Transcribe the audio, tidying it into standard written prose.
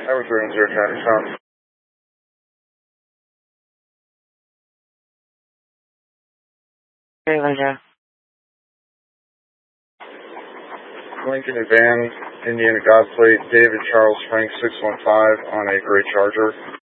Tower 310 traffic stop. Hey, Linda. Lincoln Van, Indiana Godfleet, David Charles Frank 615 on a gray Charger.